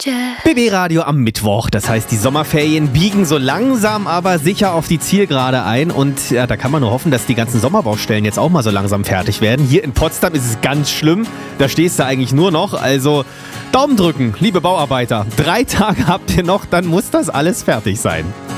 BB Radio am Mittwoch, das heißt, die Sommerferien biegen so langsam, aber sicher auf die Zielgerade ein und ja, da kann man nur hoffen, dass die ganzen Sommerbaustellen jetzt auch mal so langsam fertig werden. Hier in Potsdam ist es ganz schlimm, da stehst du eigentlich nur noch, also Daumen drücken, liebe Bauarbeiter. 3 Tage habt ihr noch, dann muss das alles fertig sein.